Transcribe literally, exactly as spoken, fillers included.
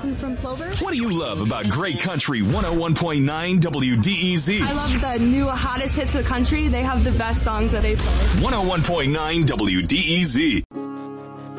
Allison from Clover. What do you love about Great Country one oh one point nine W D E Z? I love the new hottest hits of the country. They have the best songs that they play. one oh one point nine W D E Z.